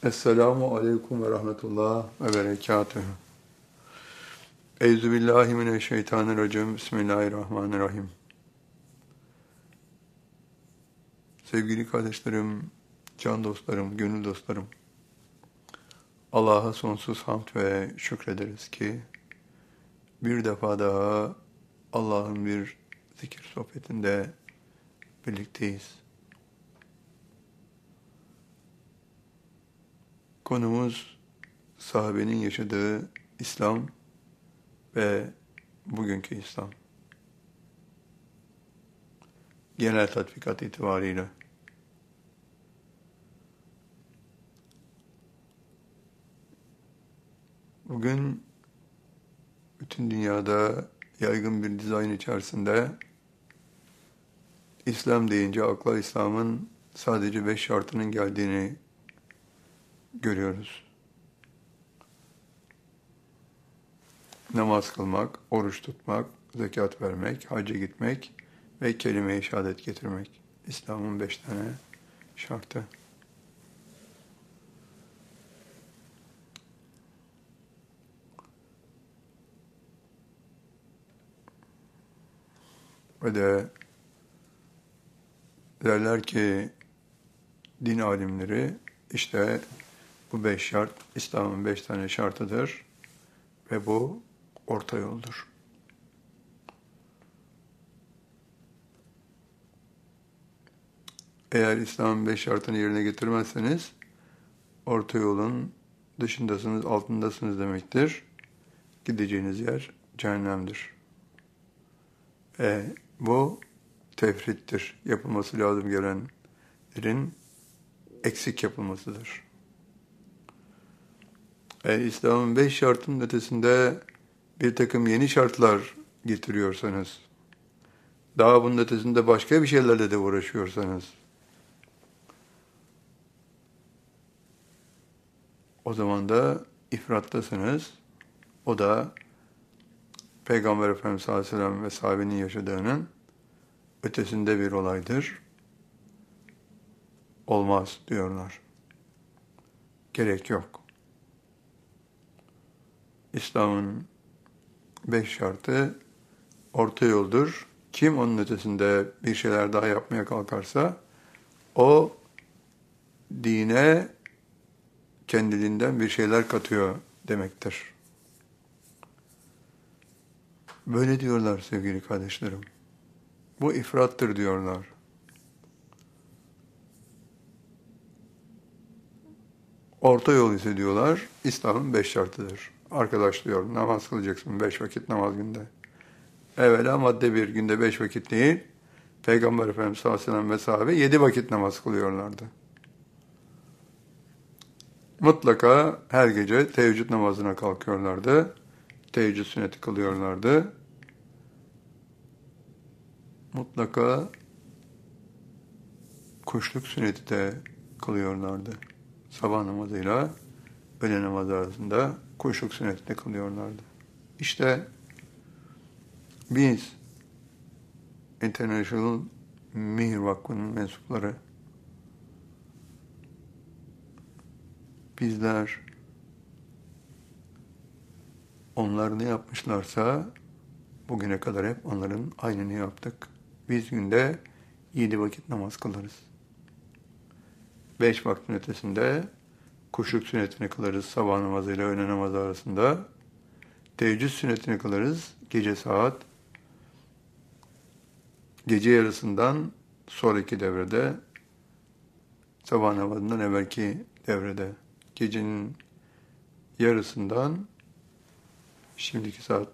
Esselamu aleyküm ve rahmetullah ve berekatühü. Euzubillahimineşşeytanirracim. Bismillahirrahmanirrahim. Sevgili kardeşlerim, can dostlarım, gönül dostlarım, Allah'a sonsuz hamd ve şükrederiz ki bir defa daha Allah'ın bir zikir sohbetinde birlikteyiz. Konumuz sahabenin yaşadığı İslam ve bugünkü İslam. Genel tatbikat itibariyle. Bugün bütün dünyada yaygın bir dizayn içerisinde İslam deyince akla İslam'ın sadece 5 şartının geldiğini görüyoruz. Namaz kılmak, oruç tutmak, zekat vermek, hacca gitmek ve kelime-i şehadet getirmek. İslam'ın 5 tane şartı. Ve de derler ki din alimleri işte bu 5 şart İslam'ın 5 tane şartıdır ve bu orta yoldur. Eğer İslam'ın 5 şartını yerine getirmezseniz orta yolun dışındasınız, altındasınız demektir. Gideceğiniz yer cehennemdir. Bu tefrittir. Yapılması lazım gelenlerin eksik yapılmasıdır. İslam'ın 5 şartının ötesinde bir takım yeni şartlar getiriyorsanız, daha bunun ötesinde başka bir şeylerle de uğraşıyorsanız, o zaman da ifrattasınız. O da Peygamber Efendimiz sallallahu aleyhi ve sellem ve sahabenin yaşadığının ötesinde bir olaydır. Olmaz diyorlar. Gerek yok. İslam'ın 5 şartı orta yoldur. Kim onun ötesinde bir şeyler daha yapmaya kalkarsa o dine kendiliğinden bir şeyler katıyor demektir. Böyle diyorlar sevgili kardeşlerim. Bu ifrattır diyorlar. Orta yol ise diyorlar, İslam'ın 5 şartıdır. Arkadaş diyor, namaz kılacaksın 5 vakit namaz günde. Evvela madde 1, günde 5 vakit değil, Peygamber Efendimiz sallallahu aleyhi ve sellem ve sahabe 7 vakit namaz kılıyorlardı. Mutlaka her gece teheccüd namazına kalkıyorlardı. Teheccüd sünneti kılıyorlardı. Mutlaka kuşluk sünneti de kılıyorlardı. Sabah namazıyla öğle namazı arasında kuşluk sünneti de kılıyorlardı. İşte biz International Mihir Vakfı'nın mensupları, bizler onlar ne yapmışlarsa bugüne kadar hep onların aynını yaptık. Biz günde 7 vakit namaz kılarız. 5 vaktin ötesinde kuşluk sünnetini kılarız sabah namazıyla öğle namazı arasında. Teheccüd sünnetini kılarız gece yarısından sonraki devrede, sabah namazından evvelki devrede, gecenin yarısından şimdiki saat